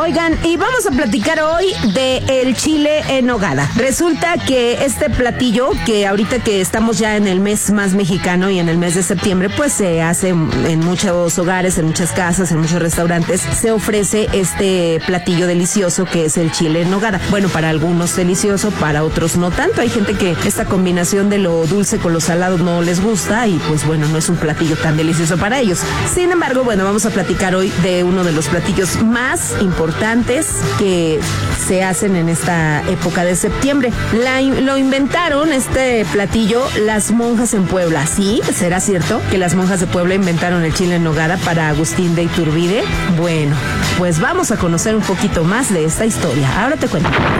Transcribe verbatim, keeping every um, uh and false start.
Oigan, y vamos a platicar hoy de el chile en nogada. Resulta que este platillo, que ahorita que estamos ya en el mes más mexicano y en el mes de septiembre, pues se hace en muchos hogares, en muchas casas, en muchos restaurantes, se ofrece este platillo delicioso que es el chile en nogada. Bueno, para algunos delicioso, para otros no tanto. Hay gente que esta combinación de lo dulce con lo salado no les gusta y pues bueno, no es un platillo tan delicioso para ellos. Sin embargo, bueno, vamos a platicar hoy de uno de los platillos más importantes que se hacen en esta época de septiembre. La, lo inventaron, este platillo, las monjas en Puebla. ¿Sí? ¿Será cierto que las monjas de Puebla inventaron el chile en nogada para Agustín de Iturbide? Bueno, pues vamos a conocer un poquito más de esta historia. Ahora te cuento.